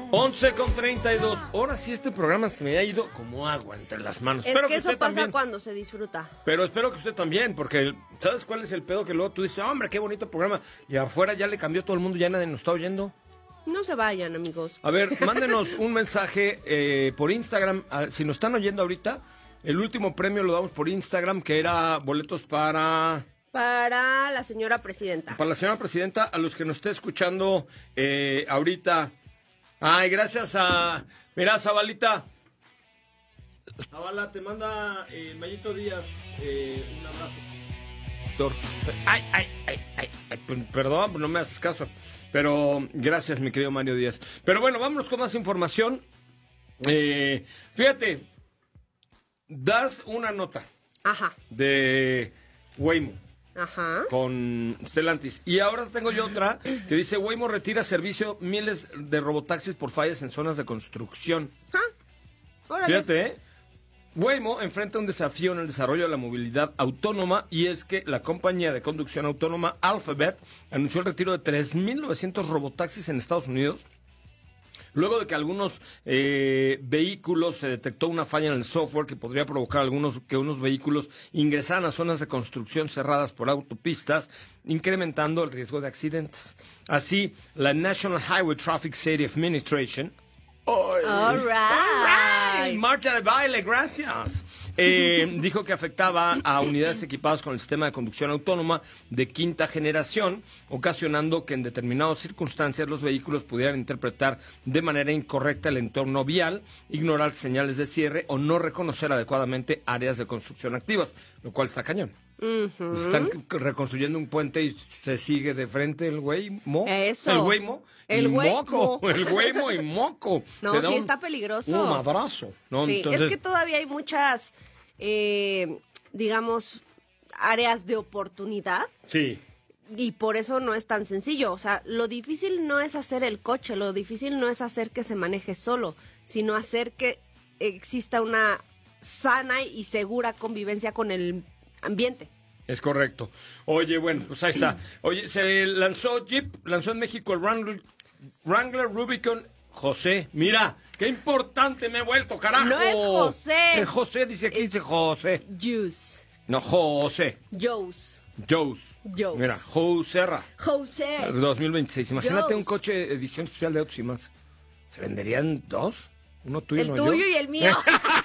11:32. Ahora sí este programa se me ha ido como agua entre las manos. Es espero que eso usted pasa también. cuando se disfruta. Pero espero que usted también, porque ¿sabes cuál es el pedo? Que luego tú dices, hombre, qué bonito programa. Y afuera ya le cambió todo el mundo, ya nadie nos está oyendo. No se vayan, amigos. A ver, mándenos un mensaje por Instagram. Si nos están oyendo ahorita, el último premio lo damos por Instagram, que era boletos para Para la señora presidenta. la señora presidenta. A los que nos esté escuchando ahorita. Ay, gracias a... Mira, Zabalita. Zabala, te manda Mayito Díaz un abrazo. Perdón, no me haces caso. Pero gracias, mi querido Mario Díaz. Pero bueno, vámonos con más información. Fíjate, das una nota de Waymo. Ajá. Con Stellantis. Y ahora tengo yo otra que dice: Waymo retira servicio miles de robotaxis por fallas en zonas de construcción. Órale. Fíjate, Waymo enfrenta un desafío en el desarrollo de la movilidad autónoma, y es que la compañía de conducción autónoma Alphabet anunció el retiro de 3.900 robotaxis en Estados Unidos, luego de que algunos vehículos se detectó una falla en el software que podría provocar que unos vehículos ingresaran a zonas de construcción cerradas por autopistas, incrementando el riesgo de accidentes. Así, la National Highway Traffic Safety Administration... All right. Marcha de baile, gracias. Dijo que afectaba a unidades equipadas con el sistema de conducción autónoma de quinta generación, ocasionando que en determinadas circunstancias los vehículos pudieran interpretar de manera incorrecta el entorno vial, ignorar señales de cierre o no reconocer adecuadamente áreas de construcción activas, lo cual está cañón. Uh-huh. Están reconstruyendo un puente y se sigue de frente el Waymo. Eso. El Waymo. El y Waymo. moco. El Waymo y moco. No, Te da sí está peligroso. Un madrazo, ¿no? Sí, Entonces, es que todavía hay muchas, digamos, áreas de oportunidad. sí. Y por eso no es tan sencillo. O sea, lo difícil no es hacer el coche, lo difícil no es hacer que se maneje solo, sino hacer que exista una sana y segura convivencia con el ambiente. Es correcto. Oye, bueno, pues ahí está. Oye, se lanzó en México el Wrangler Rubicon. José, mira, qué importante me he vuelto, carajo. No es José. Es José, dice aquí, dice José. Juice. No, José. Jose. Jose. Mira, Joserra. José. 2026. Imagínate Jose. un coche edición especial de autos y más. ¿Se venderían dos? Uno tuyo, El no tuyo yo. y el mío.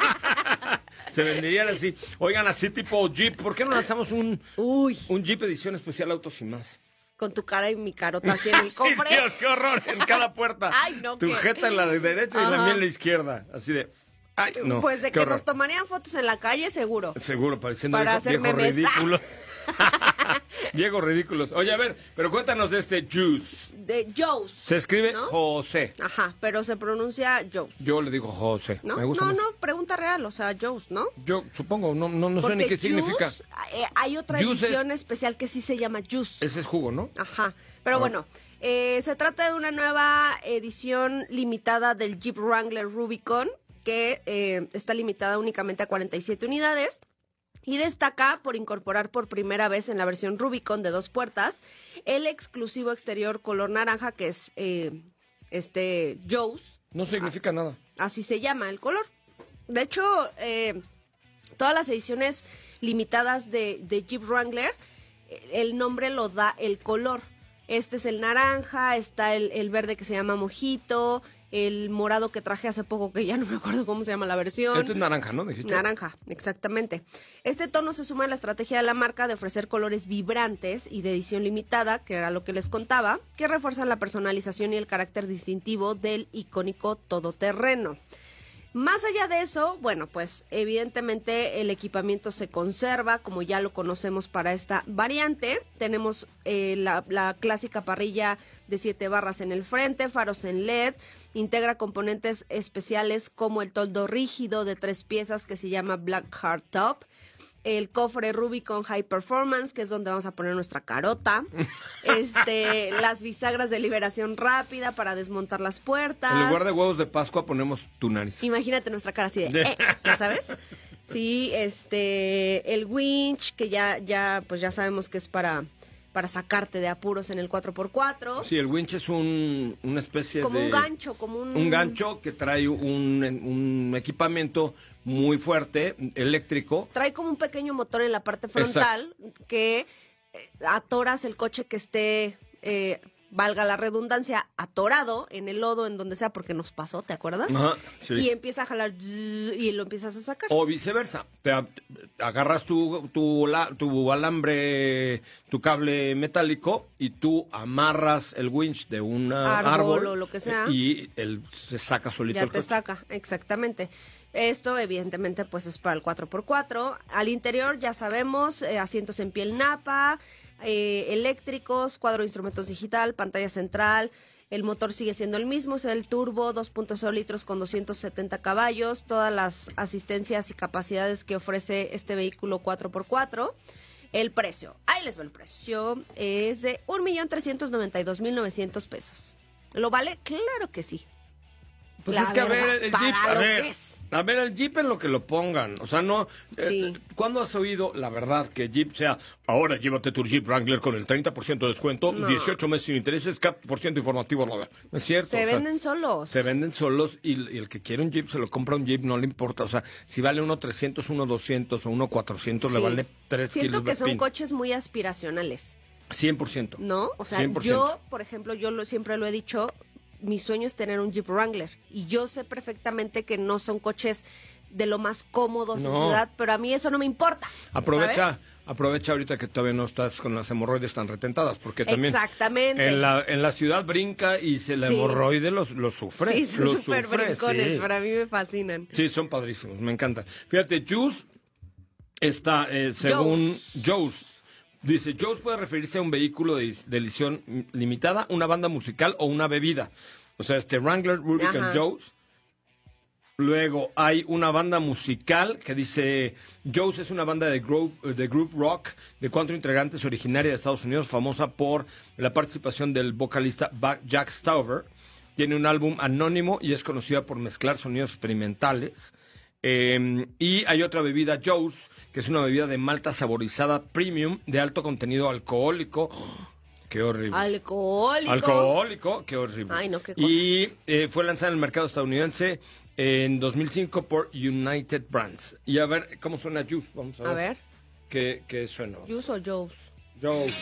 Se venderían así. Oigan, así tipo Jeep. ¿Por qué no lanzamos un Jeep edición especial autos y más? Con tu cara y mi carota así en el cofre. Dios, qué horror, en cada puerta. Ay, no, tu qué. jeta en la de derecha y la Ajá. mía en la izquierda. Así de... Ay, no, Pues de qué que horror. nos tomarían fotos en la calle, seguro. Seguro, pareciendo Para hacer viejos memes. ridículos. Viejos ridículos. Oye, a ver, pero cuéntanos de este Juice. De Jose. Se escribe ¿no? José. Ajá, pero se pronuncia Jose. Yo le digo José. ¿No? Me gusta No, más. no, pregunta real, o sea, Jose, ¿no? Yo supongo, no sé Porque ni qué Juice, significa. Hay otra Juice edición especial que sí se llama Juice. Ese es jugo, ¿no? Ajá, pero Ah. bueno, se trata de una nueva edición limitada del Jeep Wrangler Rubicon, que está limitada únicamente a 47 unidades. Y destaca por incorporar por primera vez en la versión Rubicon de 2 puertas el exclusivo exterior color naranja, que es Jose. No significa nada. Así se llama el color. De hecho, todas las ediciones limitadas de Jeep Wrangler, el nombre lo da el color. Este es el naranja, está el verde que se llama mojito, el morado que traje hace poco, que ya no me acuerdo cómo se llama la versión. Este es naranja, ¿no? Dijiste. Naranja, exactamente. Este tono se suma a la estrategia de la marca de ofrecer colores vibrantes y de edición limitada, que era lo que les contaba, que refuerzan la personalización y el carácter distintivo del icónico todoterreno. Más allá de eso, bueno, pues evidentemente el equipamiento se conserva, como ya lo conocemos para esta variante. Tenemos la clásica parrilla de 7 barras en el frente, faros en LED, integra componentes especiales como el toldo rígido de 3 piezas que se llama Black Hardtop, el cofre Rubicon High Performance, que es donde vamos a poner nuestra carota, las bisagras de liberación rápida para desmontar las puertas. En lugar de huevos de Pascua ponemos tu nariz. Imagínate nuestra cara así de, ¿ya sabes? Sí, el winch, que ya sabemos que es para para sacarte de apuros en el 4x4. Sí, el winch es una especie como de... un gancho, como Un gancho que trae un equipamiento muy fuerte, eléctrico. Trae como un pequeño motor en la parte frontal que atoras el coche que esté, valga la redundancia, atorado en el lodo, en donde sea, porque nos pasó, ¿te acuerdas? Ajá, sí. Y empieza a jalar y lo empiezas a sacar. O viceversa. Agarras tu alambre, tu cable metálico y tú amarras el winch de un árbol o lo que sea. Y él se saca solito Ya el te coche. saca, exactamente. Esto, evidentemente, pues es para el 4x4. Al interior, ya sabemos, asientos en piel napa, eléctricos, cuadro de instrumentos digital, pantalla central. El motor sigue siendo el mismo, es el turbo, 2.0 litros con 270 caballos, todas las asistencias y capacidades que ofrece este vehículo 4x4. El precio, ahí les va el precio, es de 1,392,900 pesos. ¿Lo vale? Claro que sí. Pues La es que verdad, el para Jeep, lo que es. a ver, el Jeep en lo que lo pongan, o sea, no, Sí. ¿cuándo has oído, la verdad, que Jeep sea, ahora llévate tu Jeep Wrangler con el 30% de descuento, No. 18 meses sin intereses, 4% informativo, no es cierto. Se o sea, venden solos. se venden solos y el que quiere un Jeep se lo compra un Jeep, no le importa, o sea, si vale uno 300, uno 200 o uno 400, le Sí. vale 3 kilos Siento de que son pin. coches muy aspiracionales, 100%. ¿no? O sea, 100%. yo, por ejemplo, siempre lo he dicho, mi sueño es tener un Jeep Wrangler. Y yo sé perfectamente que no son coches de lo más cómodos en No. ciudad, pero a mí eso no me importa. ¿sabes? Aprovecha ahorita que todavía no estás con las hemorroides tan retentadas, porque también Exactamente. en la ciudad brinca y la Sí. hemorroide lo sufre. Sí, son lo súper sufre, brincones, sí. para mí me fascinan. Sí, son padrísimos, me encanta. Fíjate, Juice está, según Juice, dice, Juice puede referirse a un vehículo de edición limitada, una banda musical o una bebida. O sea, Wrangler, Rubicon, Ajá. Juice. Luego hay una banda musical que dice, Juice es una banda de groove rock de 4 integrantes originaria de Estados Unidos, famosa por la participación del vocalista Jack Stauber. Tiene un álbum anónimo y es conocida por mezclar sonidos experimentales. Y hay otra bebida, Juice, que es una bebida de malta saborizada premium de alto contenido alcohólico. ¡Oh! ¡Qué horrible! Alcohólico, qué horrible. Ay, no, qué cosas. Y fue lanzada en el mercado estadounidense en 2005 por United Brands. Y a ver cómo suena Juice. Vamos a ver. A ver, ¿Qué suena? Juice o Juice. Juice.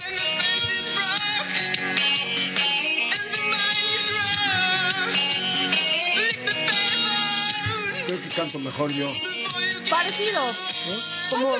Creo que canto mejor yo. Parecido. Como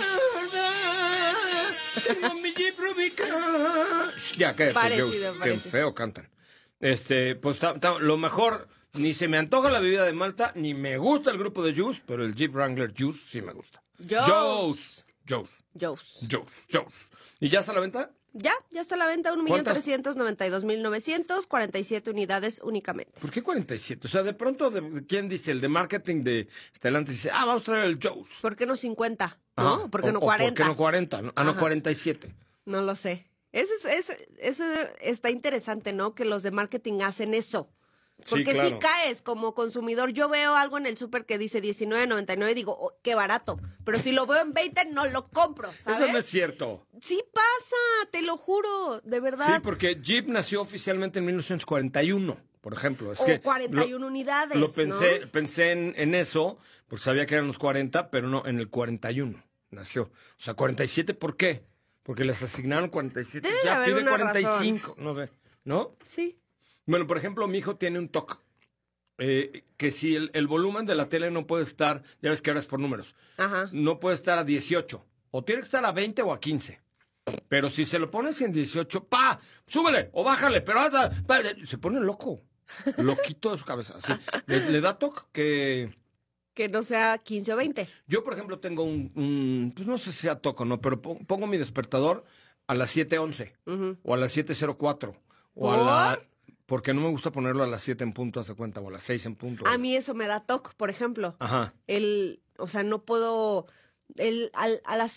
Tengo mi Jeep Rubicon. Ya, cállate, Parecido, Juice. Qué parecido. feo cantan. Pues lo mejor, ni se me antoja la bebida de Malta, ni me gusta el grupo de Juice, pero el Jeep Wrangler Juice sí me gusta. Juice. Juice. ¿Y ya está a la venta? Ya está a la venta, ¿Cuántas? 1,392,900, 47 unidades únicamente. ¿Por qué 47? O sea, de pronto, ¿quién dice? El de marketing de Stellantis dice, vamos a traer el Juice. ¿Por qué no 50? ¿No? Ajá. ¿Por qué no ¿Por 40? qué no 40? No, Ajá. 47. No lo sé. Eso está interesante, ¿no? Que los de marketing hacen eso. Sí, Porque claro. si caes como consumidor, yo veo algo en el súper que dice $19.99 y digo, oh, qué barato. Pero si lo veo en 20, no lo compro, ¿sabes? Eso no es cierto. Sí pasa, te lo juro, de verdad. Sí, porque Jeep nació oficialmente en 1941, por ejemplo. Es O que 41 unidades, Lo pensé, ¿no? pensé en eso, porque sabía que eran los 40, pero no, en el 41 nació. O sea, 47, ¿por qué? Porque les asignaron 47. Debe de Ya haber pide una 45, no sé, ¿no? Sí. Bueno, por ejemplo, mi hijo tiene un TOC. Que si el volumen de la tele no puede estar, ya ves que ahora es por números, Ajá. no puede estar a 18, o tiene que estar a 20 o a 15. Pero si se lo pones en 18, ¡pa! ¡Súbele! O bájale, pero se pone loco. Loquito de su cabeza. Así. Le da TOC que... Que no sea 15 o 20. Yo, por ejemplo, tengo pues no sé si sea TOC o no, pero pongo mi despertador a las 7:11 o a las 7:04 o a la... Porque no me gusta ponerlo a las 7 en punto, haz de cuenta, o a las 6 en punto. A mí eso me da TOC, por ejemplo. Ajá. O sea, no puedo... a las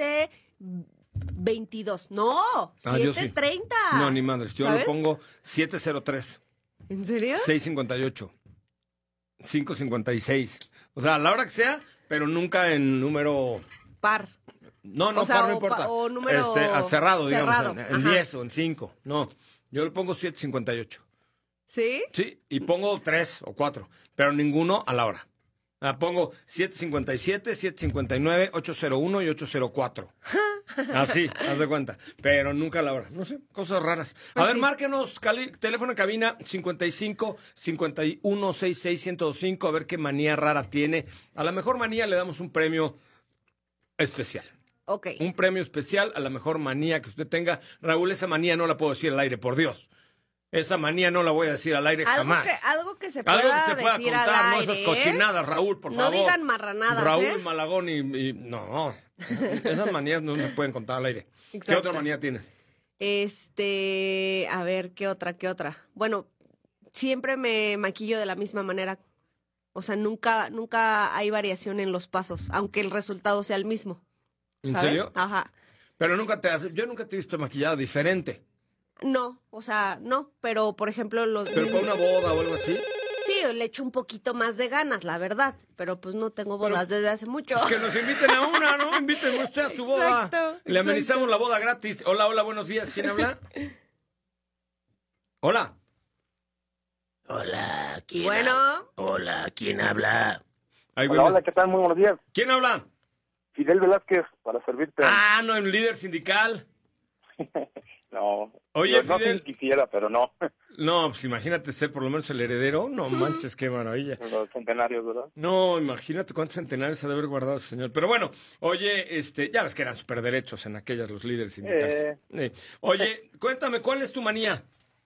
7:22. No, Yo sí. 7:30. No, ni madres. Yo ¿Sabes? lo pongo 7:03, ¿En serio? 6:58, 5:56. O sea, a la hora que sea, pero nunca en número... Par. No, O sea, par no importa. o número cerrado, digamos, cerrado. en 10 o en 5. No, yo le pongo 7.58. ¿Sí? Sí, y pongo 3 o 4, pero ninguno a la hora. Pongo 7.57, 7.59, 8.01 y 8.04. Así, haz de cuenta. Pero nunca a la hora. No sé, cosas raras. A ver, sí. márquenos, teléfono en cabina 55 51 66 1025. A ver qué manía rara tiene. A la mejor manía le damos un premio especial. Ok. Un premio especial a la mejor manía que usted tenga. Raúl, esa manía no la puedo decir al aire, por Dios. Esa manía no la voy a decir al aire jamás. Algo que se pueda decir contar, al no aire, esas cochinadas, Raúl, por favor. No digan marranadas, Raúl Malagón no, esas manías no se pueden contar al aire. Exacto. ¿Qué otra manía tienes? A ver, ¿qué otra? Bueno, siempre me maquillo de la misma manera. O sea, nunca hay variación en los pasos, aunque el resultado sea el mismo. ¿En ¿sabes? serio? Ajá. Pero yo nunca te he visto maquillada diferente. No, o sea, no, pero por ejemplo Pero para una boda o algo así. Sí, le echo un poquito más de ganas, la verdad, pero pues no tengo bodas desde hace mucho. Pues que nos inviten a una, ¿no? Inviten usted a su boda. Exacto, Le amenizamos exacto. la boda gratis. Hola, buenos días. ¿Quién habla? Hola. Hola, ¿quién Bueno. Hola, ¿quién habla? Ahí Hola, vuelves. hola, ¿qué tal? Muy buenos días. ¿Quién habla? Fidel Velázquez, para servirte. No, el líder sindical. No, Oye, no sé Fidel. si quisiera, pero no. No, pues imagínate ser por lo menos el heredero. No manches, qué maravilla. Los centenarios, ¿verdad? No, imagínate cuántos centenarios ha de haber guardado ese señor. Pero bueno, oye, ya ves que eran superderechos en aquellas los líderes sindicales. Oye, cuéntame, ¿cuál es tu manía?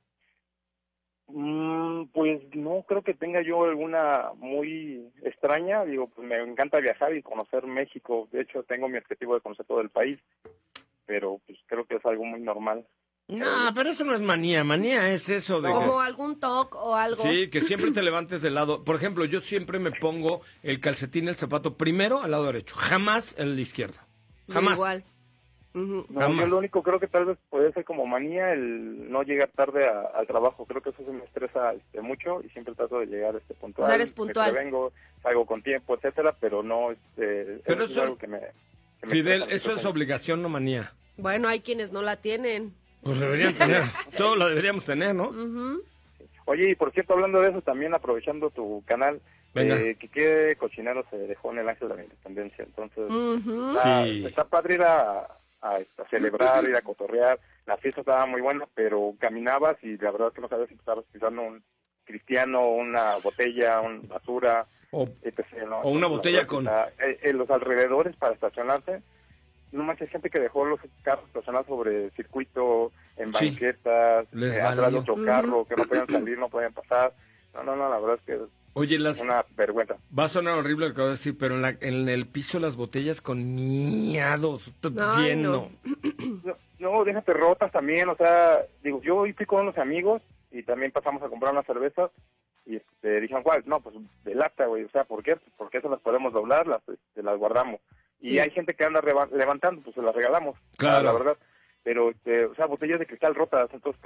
Pues no creo que tenga yo alguna muy extraña. Digo, pues me encanta viajar y conocer México. De hecho, tengo mi objetivo de conocer todo el país. Pero pues creo que es algo muy normal. No, pero eso no es manía. Manía es eso de que... Como algún toque o algo. Sí, que siempre te levantes del lado. Por ejemplo, yo siempre me pongo el calcetín, el zapato primero al lado derecho. Jamás el izquierdo. Jamás. Igual. Ujú. No, Jamás. yo lo único creo que tal vez puede ser como manía el no llegar tarde al trabajo. Creo que eso se me estresa mucho y siempre trato de llegar puntual. O sea, eres puntual. Me prevengo, salgo con tiempo, etcétera, pero no Pero es eso- algo que me Fidel, estresa, eso es obligación, no manía. Bueno, hay quienes no la tienen. Pues deberían tener. Todos la deberíamos tener, ¿no? Ujú. Oye, y por cierto, hablando de eso, también aprovechando tu canal, Venga. que qué cochinero se dejó en el Ángel de la Independencia. Entonces, Ujú. Sí. está padre ir a celebrar, ir a cotorrear. La fiesta estaba muy buena, pero caminabas y la verdad es que no sabías si estabas pisando un cristiano, una botella, una basura, O, etc., ¿no? o una La botella verdad con... en los alrededores para estacionarse, no manches, gente que dejó los carros estacionados sobre el circuito, en Sí. banquetas, Les atrás de valió. otro carro, que no podían salir, no podían pasar. No, la verdad es que es Oye, una vergüenza. va a sonar horrible lo que voy a decir, pero en el piso las botellas con miados, Ay, lleno. No, déjate rotas también, o sea, digo, yo hoy fui con unos amigos y también pasamos a comprar unas cervezas y dijeron, ¿cuál? No, pues de lata, güey, o sea, ¿por qué? Pues porque eso las podemos doblar, las guardamos. Y Sí. hay gente que anda levantando, pues se las regalamos, Claro. la verdad. Pero, o sea, botellas de cristal rotas, entonces